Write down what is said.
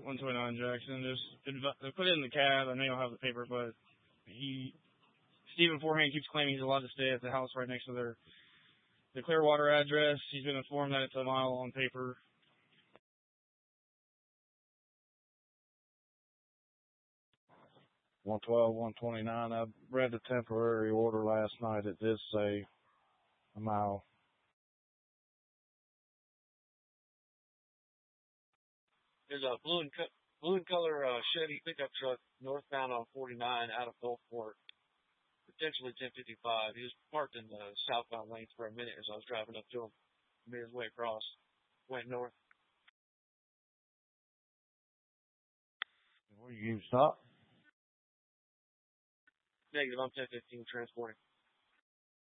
129 Jackson. They put it in the cab. I know you don't have the paper, but Stephen Forehand keeps claiming he's allowed to stay at the house right next to the Clearwater address. He's been informed that it's a mile on paper. $112, $129. I read the temporary order last night. It did say a mile. There's a blue and color Chevy pickup truck northbound on 49 out of Gulfport, potentially 1055. He was parked in the southbound lanes for a minute as I was driving up to him. Made his way across, went north. Where you stop? Negative, I'm 1015 transporting.